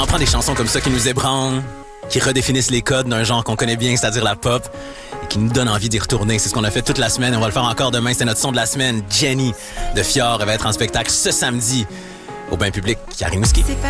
prend des chansons comme ça qui nous ébranlent, qui redéfinissent les codes d'un genre qu'on connaît bien, c'est-à-dire la pop, et qui nous donne envie d'y retourner. C'est ce qu'on a fait toute la semaine et on va le faire encore demain. C'était notre son de la semaine. Jenny de Fior, elle va être en spectacle ce samedi au Bain Public à Rimouski.